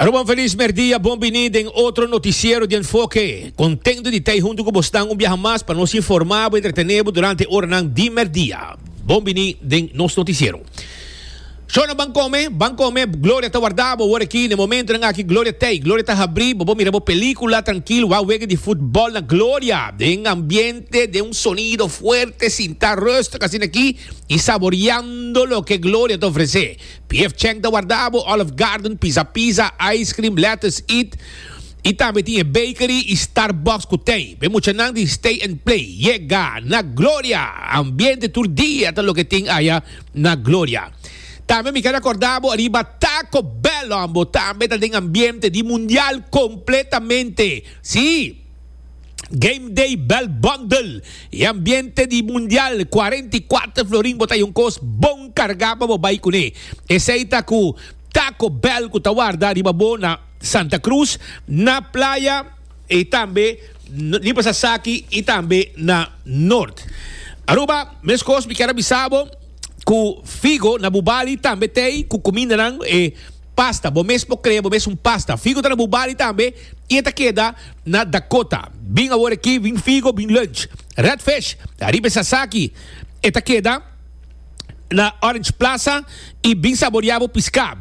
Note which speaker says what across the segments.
Speaker 1: Aruban feliz merdia, bem-vindo em outro noticiero de enfoque. Contento de estar junto com vocês viaje mais para nos informar e entretener durante o hora de merdia. Bem-vindo em nosso noticiero. Shona Bancome, Glória está guardada, agora aqui, no momento, aqui, Glória está abrindo, vamos mirar película, tranquilo, va a jugar de fútbol na Glória, de ambiente, de sonido fuerte, sin estar rostro, casi aquí, y saboreando lo que Glória te ofrece. PF Cheng está guardado, Olive Garden, Pizza, Ice Cream, Let's Eat, e também tinha bakery e Starbucks que tem. Vem muito de stay and play. Llega na Glória, ambiente todo dia, até lo que tem aí na Glória. Também me quero acordar, arriba Taco Bell, ambo, também tem ambiente de mundial completamente. Sim, Game Day Bell Bundle e ambiente de mundial 44 florin, botei costo bom carregar para o baicune. Esse aí tá com Taco Bell que tá guardado arriba na Santa Cruz, na praia e também em Sasaki e também na Norte. Aruba, meus coisas me quero avisar, com figo na bubali também tem com comida pasta, bom mesmo creme, bom mesmo pasta. Figo tá na bubali também e esta queda na Dakota. Bem agora aqui, bem figo, bem lunch. Redfish, arriba Sasaki. Esta queda na Orange Plaza e bem saboreado piscar.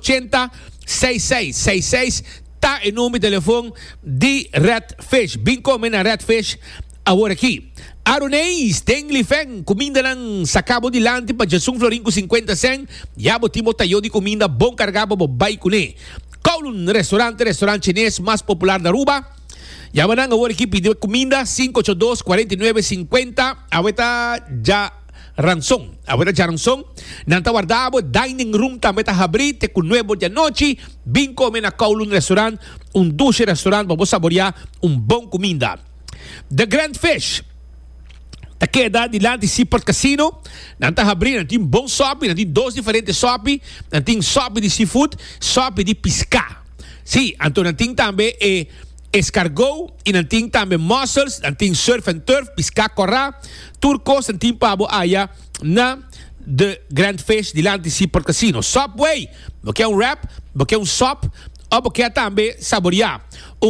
Speaker 1: 280-6666 tá em nome de telefone de Redfish. Bem come na Redfish agora aqui. Aronês, tem lifeng, comida ng sakabo de lante pa Jasung Florin com 50 cent, yabo timo tayo de comida bom cargado bo bay kune. Kowloon restaurante chinês mais popular da Aruba. Yabo nang awar ki pediu comida 582-4950, aweta ja Ransong. Nanta guardabo dining room também tá abrido com nuevo de noite. Bem come na Kowloon restaurant, dulce restaurant para saborear bom comida. The Grand Fish. Ta queda dilante de Seaport Casino. Nanta abrir, nanti bom sopi, nanti dois diferentes sopi, nanti sopi de seafood, sopi de pisca. Sim, então nanti também escargot e nanti também mussels, nanti surf and turf, pisca corra, turcos, nanti pabo aya na The Grand Fish dilante de Seaport Casino. Subway, porque é wrap, porque é sop, ou porque é também saborear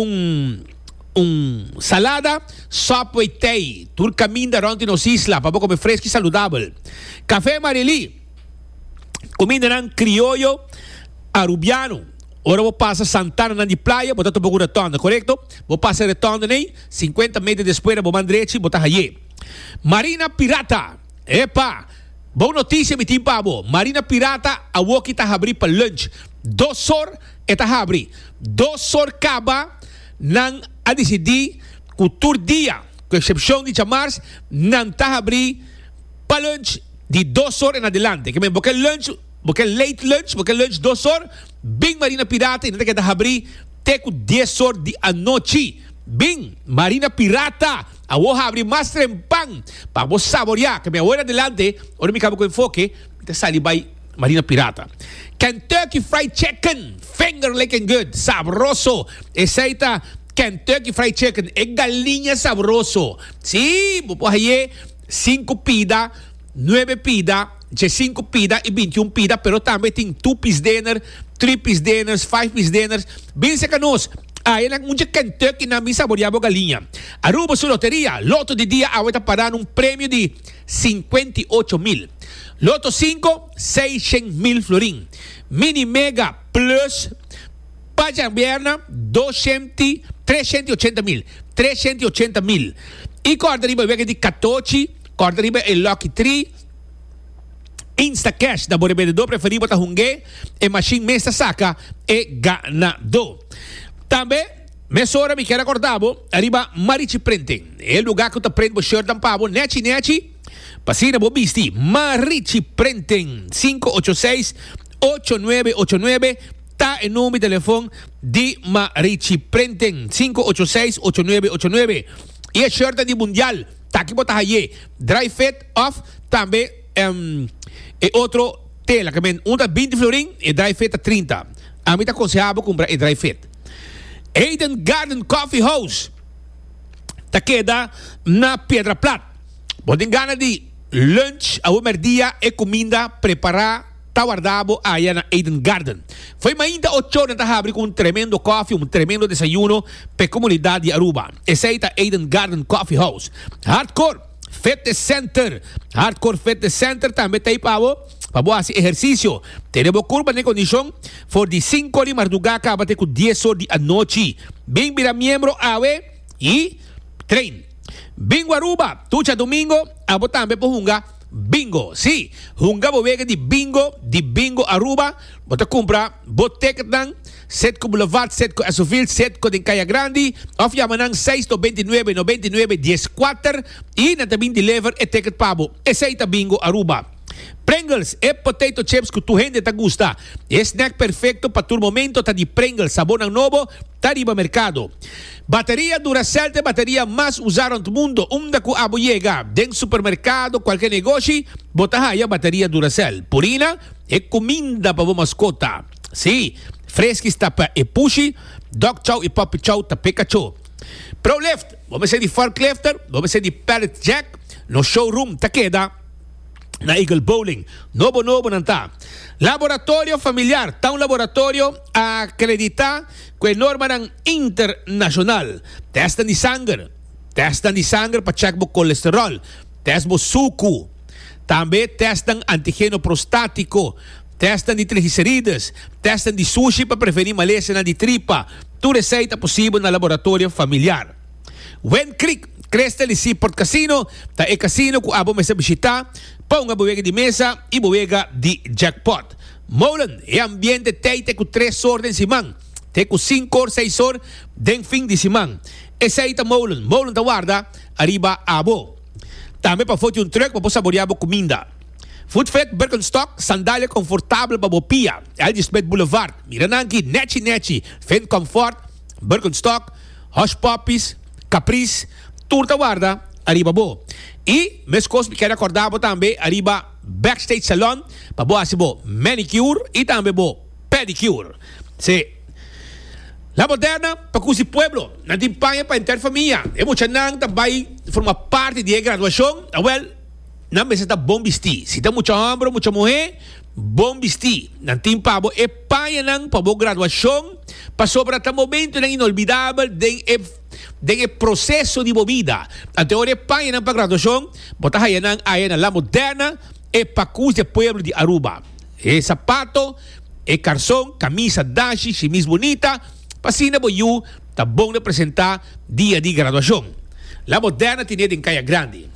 Speaker 1: salada, Subway Tay, tur caminho da ronde nos isla, para comer fresco e saudável. Café Marili, comida nan criollo arubiano. Ora vou passar Santana na de praia, botar um pouco de tonda, correto? Vou passar de tonda nem 50 metros depois, vou mandar botar aí. Marina Pirata, epa, boa notícia, me tim pabo. Marina Pirata, a walkie tá abrir para lunch. 2 horas tá abrir. 2 horas acaba nang a decidir que o tour dia, com exceção de chamar, não está abrir para lunch de 2 horas em adelante. Que porque lunch, porque late lunch, porque lunch 2 horas, bem Marina Pirata, e não tem que abrir até com 10 horas da noite. Bem, Marina Pirata, a vou abrir mais trempang para você saborear. Que me hora adelante, agora me acabo com enfoque, te sali by Marina Pirata. Kentucky Fried Chicken, finger licking good, sabroso. Esse aí tá Kentucky Fried Chicken, é galinha sabroso. Sim, vou aí 5 pida, 9 pida, 5 pida e 21 pida, pero também tem 2 piece dinner, 3 piece dinners, 5 piece dinners. Bem secanos. Aí na muita Kentucky na mim saboreava galinha. Aruba sua loteria, loto de dia agora para prêmio de 58,000. Loto 5, 600,000 florin. Mini Mega Plus, Pajamberna, 380,000. 380,000. E corda riba de 14, corda riba é Lucky 3. Insta Cash, da Borebedor preferido para Hungue, e Machine Mesa Saca, e ganador. Também, mesora me quero acordar, arriba Marichi Printing. É o lugar que eu prendo o shirt dan pavo, neti. Pasina Bobisti, Marichi Printing, 586-8989. Tá em nome de telefone de Marichi Printing, 586-8989. E a shirt de mundial, tá aqui botar aí, dry fit off, também e outro tela, que vem da 20 florin e dry fit a 30. A mim tá aconselhável comprar e dry fit. Eden Garden Coffee House, tá queda na Pedra Plata. Podem ganhar de lunch, a merdia e comida preparar Tawardabo allá na Eden Garden. Foi ainda 8 na tahabri com tremendo coffee, tremendo desayuno para comunidade de Aruba. Essa é a Eden Garden Coffee House. Hardcore Fitness Center. Hardcore Fitness Center também tem para fazer exercício. Temos curva de condição for de 5 de madrugada até com 10 horas da noite. Bem vira membro AWE e trein. Bingo Aruba, tucha domingo, abo também por hunga bingo. Sim, hunga bovega de bingo Aruba. Bota comprar, boteca dan, Setco Boulevard, Setco Asofil, Setco de Caia Grande, of Yamanang 6-29-99-14 e na também deliver e ticket pabo. Essa bingo Aruba. Pringles e potato chips que tu gente te gusta. Snack perfecto para tu momento, tá de Pringles, sabor novo, tá riba mercado. Bateria Duracell, bateria mais usada no mundo. Da que abo llega, den supermercado, qualquer negócio, bota aí a bateria Duracell. Purina e comida para mascota. Sim, fresca está para e pushy, dog chow e puppy chow ta Pikachu. Pro Lift, vamos ser de forklifter, vamos ser de pallet jack, no showroom ta queda na Eagle Bowling. Novo nanta. Laboratório familiar. Tá laboratório acreditado com norma internacional. Testan de sangue para checar o colesterol. Testam o suco. Também testam antígeno prostático. Testam de triglicérides. Testam de sushi para prevenir maleza de tripa. Tudo receita possível na laboratório familiar. Wen Creek, Crestel e Seaport Casino. Tá é casino que abo mesa visitar. Pão a bodega de mesa e bodega de jackpot. Molen é ambiente teite com 3 horas de semana. Tem com 5 horas, 6 horas de fim de semana. Esse aí tá Molen. Molen tá guarda, arriba abo. Também para foto truck para saborear a comida. Food Fat Birkenstock, sandália confortável para bopia. Elgisbeth Boulevard. Mirananki, Nechi. Fan Comfort, Birkenstock, Hush Puppies, Caprice, Turta guarda, arriba bo. E, meus coisas que quero acordar também, arriba Backstage Salon, para boa se bo manicure e também bo pedicure. Se La Moderna, para cusi pueblo, na timpanha para interfamília. E muita nang também forma parte de graduação, well, na mesa está bom vestir. Se está muito homem, muita mulher, bom vestir. Na timpabo e paia nang para boa graduação, para sobra tá momento nang inolvidável de processo de vida. A teoria paia nang para graduação, bota aí na La Moderna e para cusi pueblo de Aruba. E sapato, e calção, camisa dashi, chemise bonita, pasina boiú, tá bom de apresentar dia de graduação. La Moderna tinha em Caia Grande.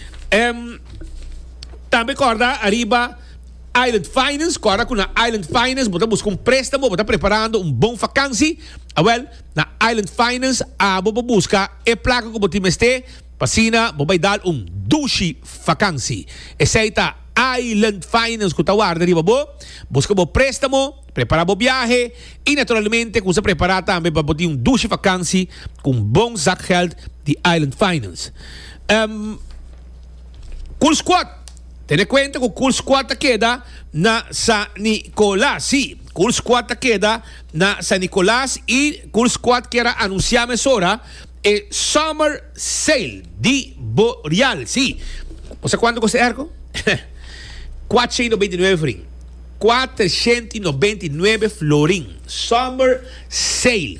Speaker 1: Também corda arriba Island Finance, corda com a Island Finance, bota buscar préstamo, bota preparando bom vacância. Well, na Island Finance, a boba busca e placa que botim este, pasina, boba dar dushi vacância. Essa é a Island Finance que tá guarda arriba bo, busca bo préstamo, preparar bo viaje e naturalmente que você preparar também para botar dushi vacância com bom zakgeld de Island Finance. Cool Squad. Ten cuenta que Cool Squad queda na San Nicolás. Sí, Cool Squad queda na San Nicolás y Cool Squad quiera anunciar ahora el Summer Sale de Boreal. Sí, ¿o sea cuánto cuesta arco? 499 florin. 499 florin. Summer Sale.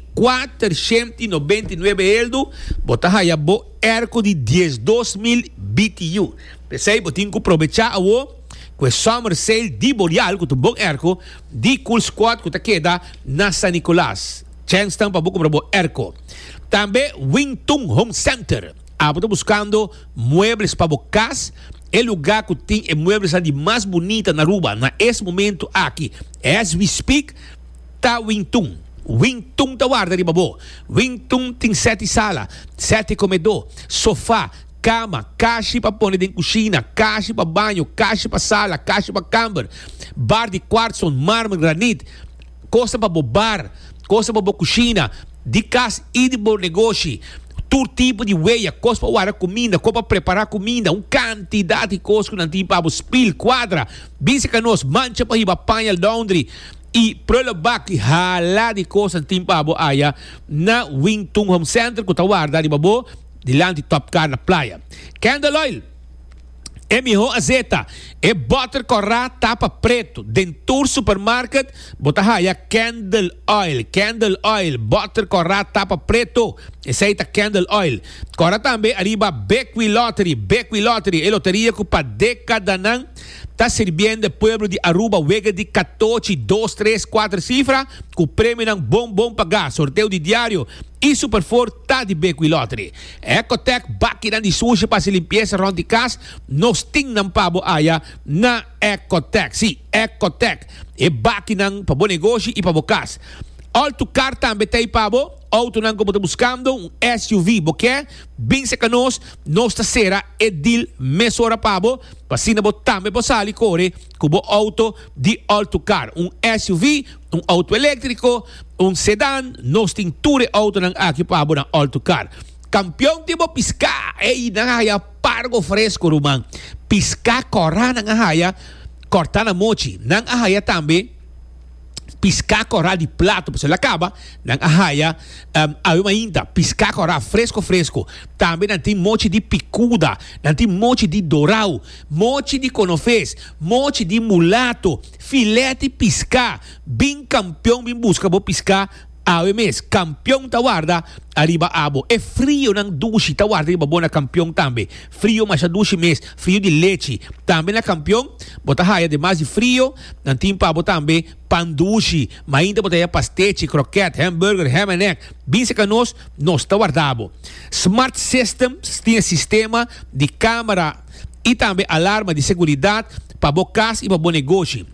Speaker 1: 499 eldo. Botas allá bo arco de 12.000 BTU. Pensei, botinho que aproveitar com o Summer Sale de Boreal, com o bom arco, de Cool Squad, que queda na San Nicolás. Chance para comprar bom arco. Também Wington Home Center. Estou buscando muebles para a casa. É lugar que tem muebles de mais bonita na Aruba. Nesse momento aqui, as we speak, tá Wington. Wington tá guarda de babo. Wington tem 7 salas, 7 comedor, sofá, cama, caixa para pôr dentro da cozinha, caixa para banho, caixa para sala, caixa para câmara, bar de quartzo, mármore, granito, coisa para bar, coisa para cozinha, de casa e de bom negócio. Todo tipo de weia, coisa para guardar comida, coisa para preparar comida, uma quantidade de coisas que não tem para spill, quadra, bíceca nós, mancha para ir para panha, laundry, e pro back hala de coisas não tem para aya na Wington Home Center, que está guardado de babo, delante de Top Car na praia. Candle Oil. É miho azeta. É butter corra tapa preto. Dentur supermarket. Botahaya candle oil. Candle oil. Butter corra tapa preto. Aceita candle oil. Corra também arriba Beckwith Lottery. Beckwith Lottery. É loteria que para década não está servindo o povo de Aruba. Wega de 14, 2, 3, 4 cifras. Com o prêmio não bom pagar. Sorteio de diário. E Superfor tá de Beckwith Lottery. Ecotec, máquina de sushi para se limpeza rond de casa. Nós temos pabo aya na Ecotec. Sim, Ecotec. É máquina para bom negócio e para bom casa. Autocar também tem pabo. Auto não como buscando um SUV, porque bem se canos, nossa será edil mesora pabo, para botar me posali corre como auto de autocar, um SUV, um auto elétrico, um sedã, nós tem tudo auto não aqui pabo na autocar. Campeão tipo piscar, ei na haya pargo fresco rumang, piscar corra na haya, cortar na mochi, na haya também. Piscar corá de plato, você acaba, na arraia, ainda, piscar corá fresco. Também não tem monte de picuda, não tem monte de doral, monte de conofês, monte de mulato, filete piscar, bem campeão, bem busca, vou piscar. mês, campeão tawarda, arriba abo. É frio ng dushi, tawarda, arriba bona campeão também. Frio, mas a dushi mês, frio de leite. Também na campeão, bota raia de mais de frio, não tem pabo também, pandushi, mas ainda bota aí pastete, croquete, hambúrguer, ham and egg. Bem se canos, nós tawardabo. Smart System, tem sistema de câmera e também alarma de segurança para bocas e para bom negócio.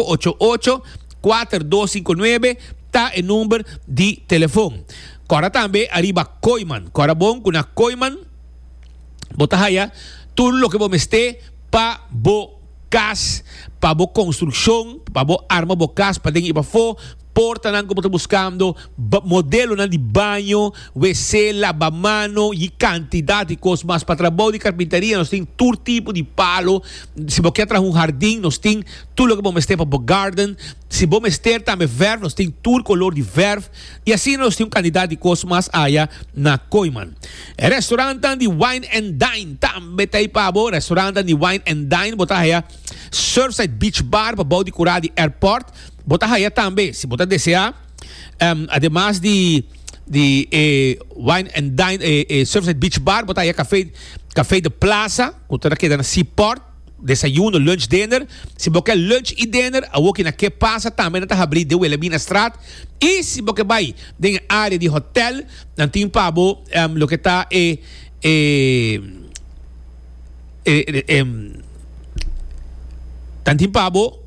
Speaker 1: 588-4259 tá o número de telefone. Cora também arriba Koiman. Cora bom com a Koiman. Bota aí tudo o que vamos ter para bocas, para bo construção, para bo arma bocas, para dentro e para fora. Porta não como buscando modelo não de banho, WC, lavamano e quantidade de coisas mais para trabalho de carpintaria. Nós temos todo tipo de palo. Se você quer um jardim, nós temos tudo o que vamos ter para o garden. Se vamos ter também verve, nós temos todo color de verve. E assim nós temos quantidade de coisas mais aí na Koiman. Restaurante de Wine and Dine também tem para o restaurante de Wine and Dine. Botar aí Surfside Beach Bar para o de curar de airport. Botar aí também, se botar desejar, además de Wine and Dine, Surfside Beach Bar, botar aí café de plaza, botar aqui na Seaport, desayuno, lunch, dinner. Se você quer lunch e dinner, a walk na que passa também na abrir de Wilhelmina Straat. E se você vai na área de hotel, não tem pabo, o que está tanto pabo.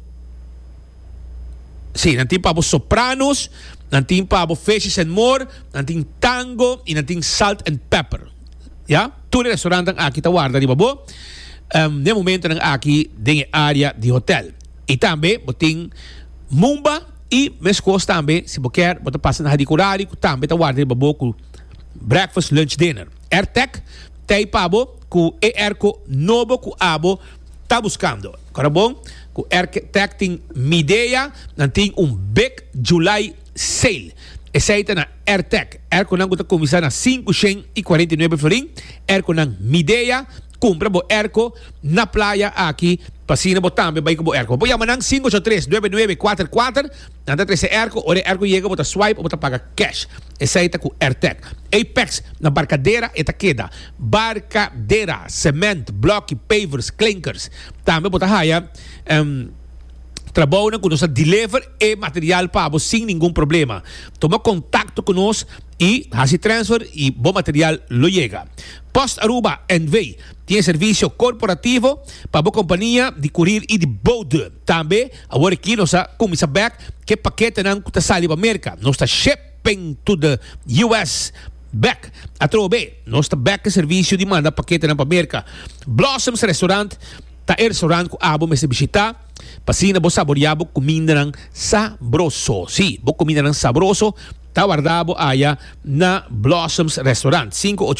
Speaker 1: Sim, não tem para sopranos, não tem para fishes and more, não tem tango e não tem salt and pepper. Ja? Tudo restaurante aqui está guardado, babo. No momento aqui tem área de hotel. E também tem mumba e mescos também, se você quer, você passa na radicurari, também está guardado, babo, com breakfast, lunch, dinner. Airtech, tem pabo, com erco novo, com abo, está buscando. Agora bom? Com Airtech tem Midea, não tem Big July Sale. Essa aí está na Airtech. Airco não está começando a 549 florim. Airco não Midea, compra o Airco na praia aqui. Pasina bo também vai com o Airco. Põe a manang 583-9944. Nada 13 Airco, ora Airco chega, bota swipe, bota paga cash. Essa aí está com Airtech. Apex, na barcadeira, eta queda. Barcadeira, cement, bloco, pavers, clinkers. Também bota raia. Trabalham conosco, deliver e material para você sem nenhum problema. Toma contato conosco e faz transfer e bom material lo chega. Post Aruba NV tem serviço corporativo para a companhia de courier e de boat. Também, agora aqui nós começa back que paquete não está saindo para a América. Nós está shipping to the US. Back, a trobe, nós está back serviço de manda paquete não para a América. Blossoms Restaurant, tá restaurante com abo me se visitar. Pasina bo saboreabo comida ng sabroso. Si, bo comida ng sabroso, tawardabo aya na Blossoms Restaurant.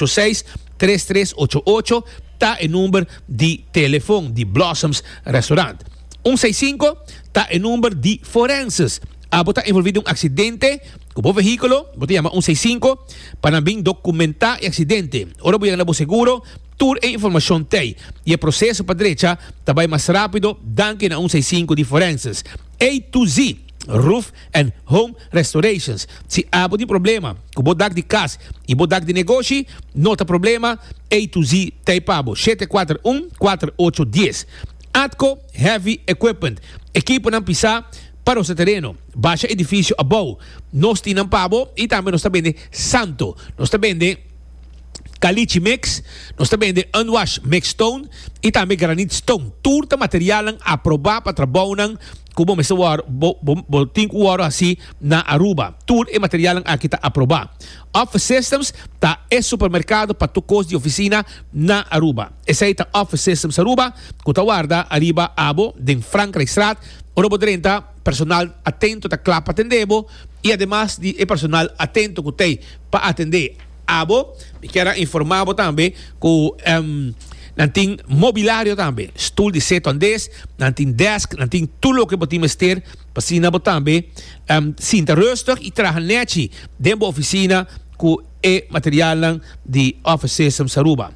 Speaker 1: 586-3388 ta e number di telefone di Blossoms Restaurant. 165 ta e number di Forenses. Abo ta envolvido um acidente com o veículo, bote llama 165 para bem documentar o acidente. Ora voy a labo seguro Tour e informação tem. E o processo para direita também mais rápido, danke na 165 diferenças. A to Z. Roof and Home Restorations. Se há de problema com o bodak de casa e bodak de negócio, não tem problema. A to Z tem pabo 741-4810. Atco Heavy Equipment. Equipo não pisar para o seu terreno. Baixa edifício above. Nós temos pabo e também nós também Santo. Nós também Caliche Mix, nós também de Unwash Mix Stone e também Granite Stone. Turta material aprovado para trabalhar como me sawar botinho ouro assim na Aruba. Tur e material aqui está aprovado. Office Systems tá é supermercado para tu costo de oficina na Aruba. Esse aí tá Office Systems Aruba, que tá guarda arriba abo de Franklin Strat. Orobo 30 personal atento tá claro para atendebo e además de personal atento que tem para atender abo, me quero informar também que nanting mobiliário também, stoel de 7 andes, nanting desk, nanting tudo o que podemos ter, para sinabo também, sinta rustig e trabalhar neti dentro da oficina com o material de Office Systems Aruba.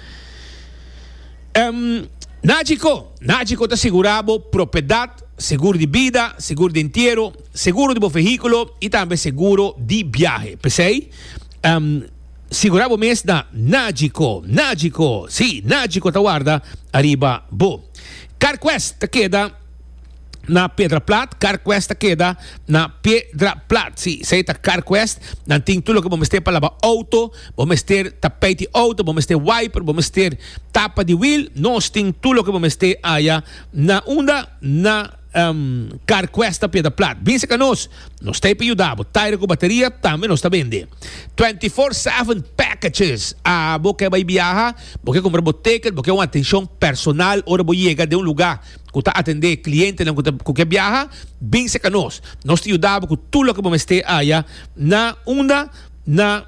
Speaker 1: Nágico está segurado propriedade, seguro de vida, seguro de inteiro, seguro de veículo e também seguro de viagem. Pensei? Seguravo mês da Nágico, sim, Nágico tá guarda arriba bo. CarQuest tá queda na Pedra Plat, CarQuest tá queda na Pedra Plat, sim, sei tá CarQuest, não tem tudo que vamos ter para lavar auto, vamos ter tapete auto, vamos ter wiper, vamos ter tapa de wheel, nós tem tudo que vamos ter aí na onda, na CarQuest a Pedra Plat. Bem se que nós tem para ajudar, tire com bateria, também nós está vende. 24/7 packages. Porque vai viajar, porque comprar boteca, porque uma atenção personal, ora vai chegar de um lugar que está atender cliente que viaja, bem se que nós te ajudamos com tudo que vamos ter aí na onda, na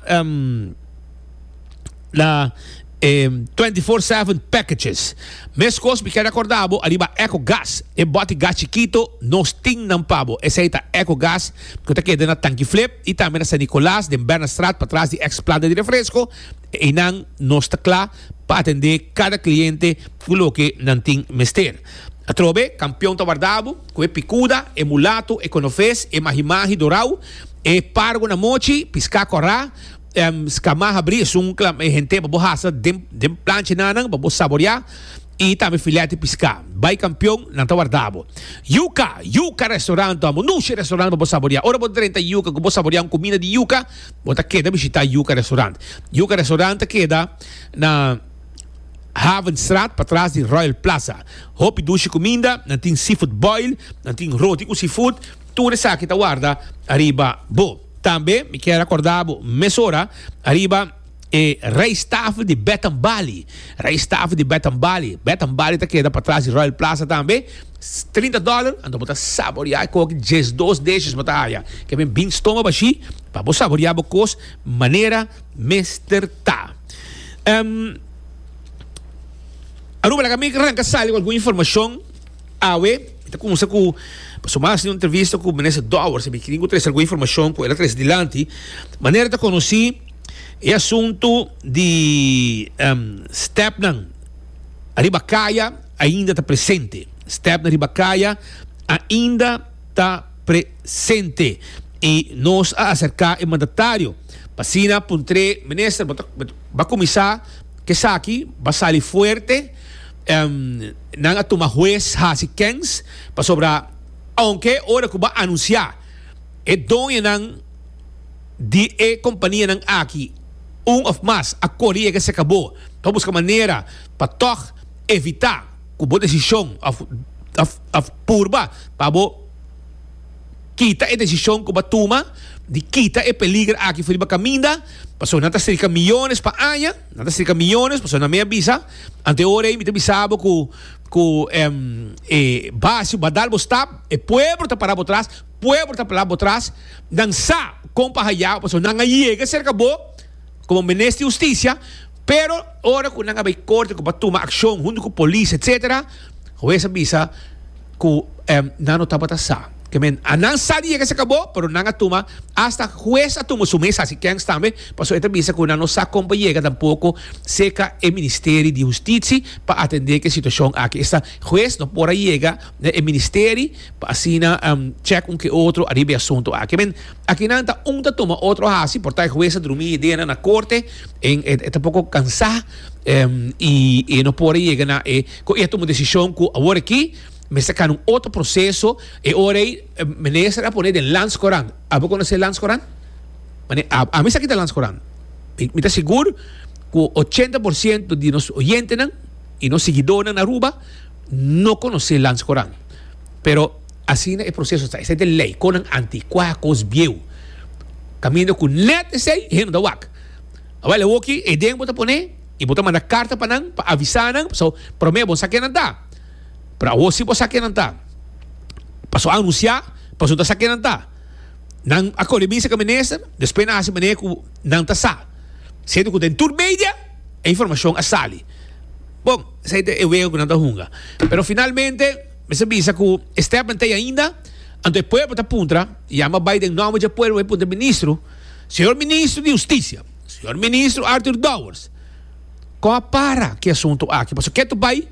Speaker 1: 24/7 packages. Mes coisas me quero acordar, arriba Eco Gas. E bote gás chiquito, nós tem pabo. Esse aí tá Eco Gas, que tá aqui na Tanque Flip, e também na San Nicolás, de Bernastrat, para trás de Ex-Planta de Refresco. E não nós tá claro para atender cada cliente com o que não tem mester. A trobe, campeão tá guardado, com e picuda, e mulato, e conofes, e mahimahi dorau, e pargo na mochi, pisca corá, escamar abrir sungklam e gente para borraça de planche nanang para saborear e também filete piscar. Vai campeão não tá guardado. Yuca restaurante, Nushi restaurante para saborear. Ora vou 30 Yuca que vou saborear uma comida de Yuca, vou tá queda visitar Yuca restaurante. Yuca restaurante queda na Havenstraat para trás de Royal Plaza. Hopi dushi comida, não tem seafood boil, não tem roti com seafood, tudo isso aqui tá guarda arriba bo. Também me quero acordar mesora arriba Rijstafel de Betambali. Rijstafel de Betambali. Betambali está queda para trás de Royal Plaza também. $30. Então botar saborear com 12 desses batalha. Que vem bem estômago assim para você saborear bocos maneira mesterta. Aruba la kami arranca sali com alguma informação awe. Está com somar uma entrevista com o Menezes Dower, se me queria trazer alguma informação com ela trazer dilante, maneira de conhecer o assunto de Stepnan Arribacaya ainda está presente. Stepnan Arribacaya ainda está presente e nós a acercar o mandatário. Passina, puntre, Menezes, vai começar que aqui vai sair forte, não a tomar juez hasi kens para sobrar. Aunque ora que vai anunciar é dono ng de companhia ng aqui of mas a Coreia que se acabou para buscar maneira para evitar que boa decisão a purba para kita a decisão que vai tomar de kita é peligro aqui foi para caminda passou nada cerca milhões para anha nada cerca milhões passou na minha visa ante ora me bisabo base badal bostap e pueblo tá parado atrás pueblo tá parado atrás dança compa hayao passou não chega cerca bo como ministro de justiça pero ora que não vai corte que vai tomar ação junto com polícia etc. Juez avisa que não tá batasa que anang sadia que se acabou, pero nang atuma hasta juez atuma su mesa, así que también pasó esta visa que no sa compañera tampoco seca el Ministerio de Justicia para atender que situación aquí esta juez no por ahí llega el Ministerio para así check un que otro arriba asunto aquí aquí nanta un toma otro así por tal juez dormir día en la corte en tampoco cansada y no por ahí llega con esta decisión que ahora aquí me sacaron otro proceso y ahora me necesita poner el Lance Corán. ¿A vos conoces el Lance Corán? A mí se quita el Lance Corán. Me está seguro que 80% de los oyentes y los seguidores en Aruba no conocen el Lance Corán. Pero así es el proceso. Esa es la ley. Con anticuacos viejos. Camino con net ese y no da wak. Ahora le voy aquí y den voy a poner y voy a mandar carta para avisar. Pero me voy a sacar nada. Pero vos si vos saque nanta. Pasó a anunciar, pasó a saque nanta. Nang ako limisa ka minister, después na hasi mané ku nang tasa. Sendo ku den tour media, a información a sali. Bom, essa é o veo que nanta hunga. Pero finalmente, me se visa ku este apente ainda, ante pueblo ta puntra, llama Biden nome de pueblo e ministro, senhor ministro de Justiça, senhor ministro Arthur Dowers. Qual para que assunto aqui? Passou que tu vai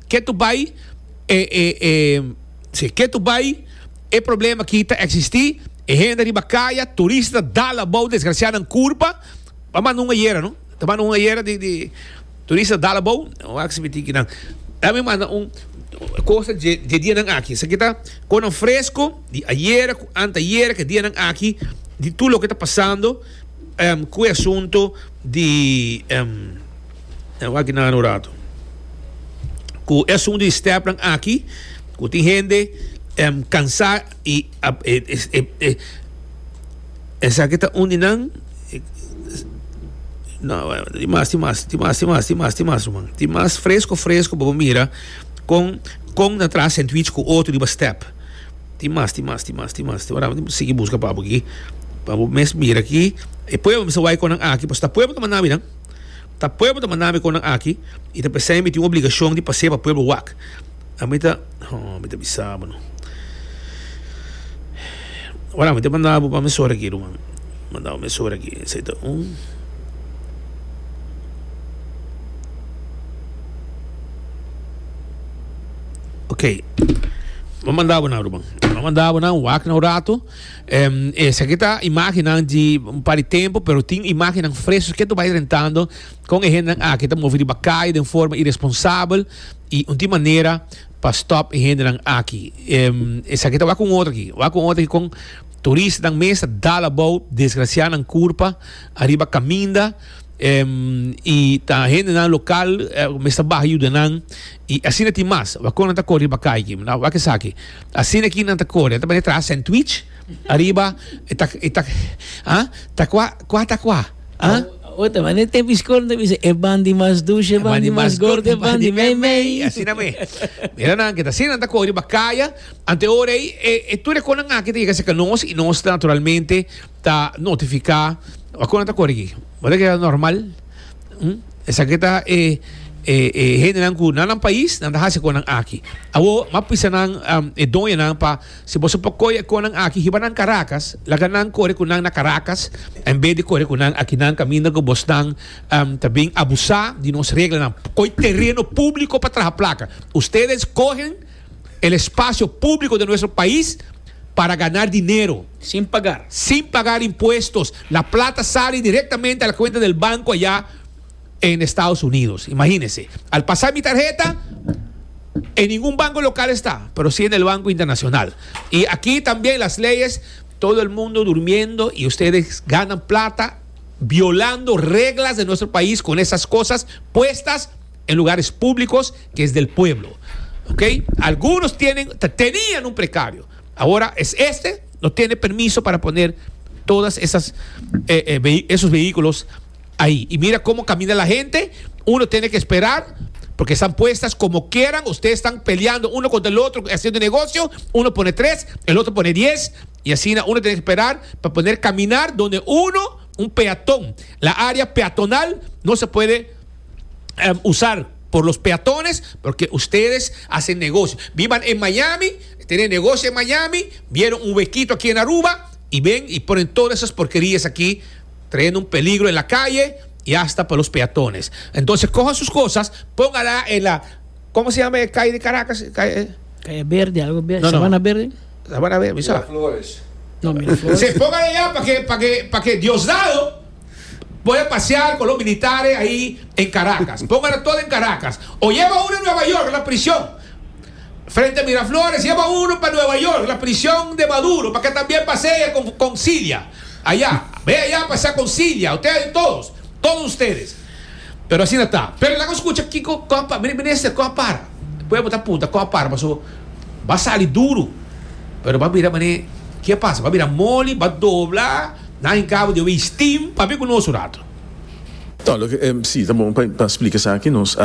Speaker 1: que tu vai é problema que está existir é gente de bacaia turista dá la boa desgraciada em curva vamos numa era não estamos numa era de turista dá la boa não há que se meter aqui não dá me manda coisa de dia não aqui isso aqui está com um fresco de ayer anteayer que dia não aqui de tudo o que está passando com o assunto de não aqui não rato que é assunto de step aqui que tem gente cansar e essa aqui está onde não tem mais fresco vamos mirar com atrás sandwich com outro de step tem mais agora vamos seguir busca para aqui vamos mirar aqui e depois vamos vai com aqui pois está pueblo também não tá pueblo da manami com aqui e tá pensando tem uma obrigação de passear para pueblo wak a mim tá bisaba não agora me mandar para me sora aqui mandar me sora aqui esse tá ok mandava na wak na rato essa aqui tá imaginando de par de tempo pero tem imaginando frescos que tu vai tentando com a gente aqui tá movido bacai de forma irresponsável e de maneira para stop a gente aqui essa aqui tá vai com outro aqui com turista na mesa dá la boa desgraciada na curva arriba caminda e tá gente na local me está barrio de nan e assim tem mais vai com a corre para cá aqui não vai que saque assim aqui na corre tá para trás sandwich arriba tá quá
Speaker 2: outra maneira tem biscoito dice é bandi mais duche bandi mais gordo bandi mei
Speaker 1: assim na me mira nan que tá assim na corre para cá ante hora e tu reconhece aqui tem que se conosco e nós naturalmente tá notificar a conta corre aqui ¿vale que es normal? Esa que está gente nang país nang hase ko nang aki awo mapisa nang doya nang pa si boso pokoy ko nang aki hiba nang Caracas laga nang kore ko nang na Caracas en vez de kore ko nang aki nang camino ko bos nang tabing abusar de nos reglas nang koy terreno público para traer placa ustedes cogen el espacio público de nuestro país para ganar dinero.
Speaker 2: Sin pagar impuestos.
Speaker 1: La plata sale directamente a la cuenta del banco allá en Estados Unidos. Imagínense. Al pasar mi tarjeta, en ningún banco local está, pero sí en el Banco Internacional. Y aquí también las leyes, todo el mundo durmiendo y ustedes ganan plata violando reglas de nuestro país con esas cosas puestas en lugares públicos que es del pueblo. ¿Ok? Algunos tenían un precario. Ahora no tiene permiso para poner todas esos vehículos ahí. Y mira cómo camina la gente. Uno tiene que esperar porque están puestas como quieran. Ustedes están peleando uno contra el otro haciendo negocio. Uno pone 3, el otro pone 10 y así uno tiene que esperar para poder caminar donde un peatón, la área peatonal no se puede usar por los peatones, porque ustedes hacen negocio. Vivan en Miami, tienen negocio en Miami, vieron un huequito aquí en Aruba y ven y ponen todas esas porquerías aquí, trayendo un peligro en la calle y hasta para los peatones. Entonces cojan sus cosas, póngala en la, ¿cómo se llama? Calle de Caracas. Calle
Speaker 2: Verde, algo verde.
Speaker 1: No,
Speaker 2: Sabana Verde.
Speaker 1: Sabana Verde,
Speaker 3: Miraflores.
Speaker 2: No, Miraflores.
Speaker 1: Se pongan allá para que Diosdado pueda pasear con los militares ahí en Caracas. Pónganlo todo en Caracas. O lleva uno en Nueva York, la prisión. Frente a Miraflores, lleva uno para Nueva York, la prisión de Maduro, para que también pasee con Cilia. Allá, ve allá a pasar con Cilia. Ustedes todos ustedes. Pero así no está. Pero la escucha, Kiko, miren este, coja para. Puede botar punta, coja para, va a salir duro. Pero va a mirar, mané, ¿qué pasa? Va a mirar mole, va a doblar, nada en cabo de steam, para ver con nosso rato.
Speaker 3: Então, sim, tá bom, para explicar isso aqui, nós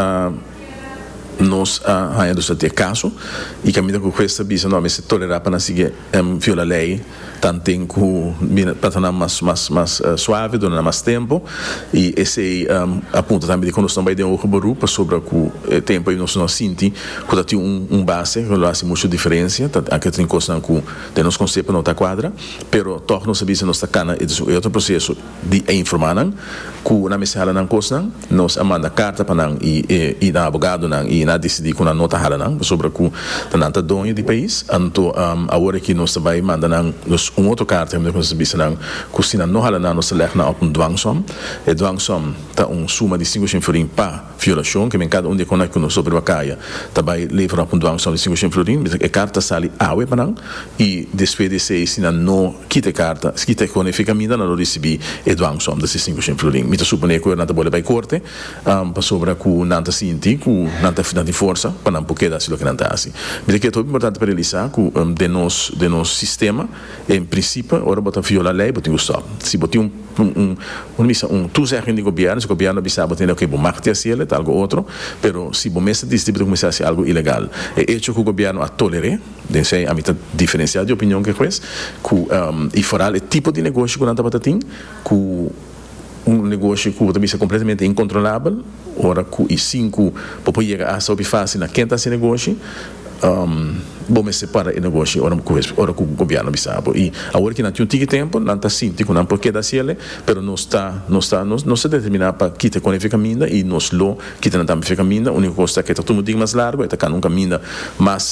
Speaker 3: ainda ter caso e que a medida que questa bisa não se tolerar para seguir viola lei tanto tem que para tornar mais suave durante mais tempo e esse aponta também de quando nós também de um rubrica sobre o tempo e nós senti que tem base que faz muita diferença aqui tem coisa que de nos conceito não tá quadra pero torna nós bisa nós tá cana é outro processo de informar que na mensagem não coisa nós manda carta para não e na advogado não e na decidir com a nota halanan sobre que tanto dono do país então agora que nós vai mandar nos outro carta que nós bisa não costina não halanan nós leva na um dwangsom e dwangsom tá suma de 500 florin para violação que em cada onde conecta nós sobre a caia tá vai levar um dwangsom de 500 florin e carta sali awe para não e depois de ser sina não quita carta quita qualificamento não recebi e dwangsom de 500 florin me supone que não tá bola vai corte para sobre que não tá sinti que não tá de força para não porque dá se lo que não tá assim mas que é muito importante para realizar que de nos sistema em princípio ora botar viola lei botar o stop se botar tu zeggen de governo se o governo bisa botar que bom marca se ele algo outro pero se bom mesmo distrito começar a ser algo ilegal é hecho que o governo a tolerar de ser a mitad diferenciada de opinião que fez que e fora o tipo de negócio que não tá batatim que negócio que também é completamente incontrolável ora que e 5 para chegar a sob fácil na quinta esse negócio bom separa o negócio ora que o governo sabe e agora que não tem um tempo não está sim que não pode dar ele pero não se determina para que te conecte caminho e nos lo que não também fica caminho a única coisa que está tudo muito mais largo é tá um caminho mais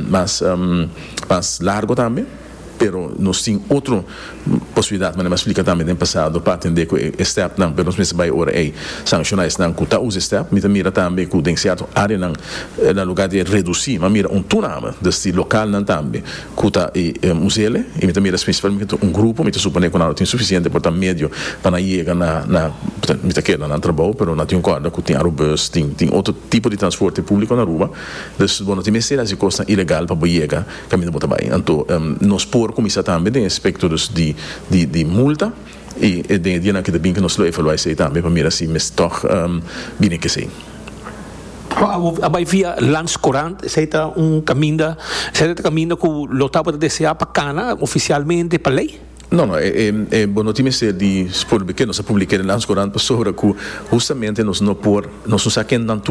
Speaker 3: largo também pero nós temos outra possibilidade, mas me explica também no passado para atender que o step não, pero nós vai ora sancionar isso não, que tá usa step, mira também que tem certo área não, na lugar de reduzir, mas mira tunama desse local não também, que tá museu e mira principalmente grupo, mira supone que não tem suficiente para meio para chegar na mira que não trabalho, pero não tem corda que tem aerobus, tem outro tipo de transporte público na rua, então bom, tem ser assim coisa ilegal para chegar, caminho botar bem, então nós por começar também tem aspectos de multa e de dia que também que nós lo evaluar isso também para mirar se mas toch bem que sei
Speaker 4: vai via Landscourant seita caminho que lo estava a desejar para cana oficialmente para lei.
Speaker 3: Não, é bom notícia de por que nós publicamos em Landscourant sobre que justamente nós não saquemos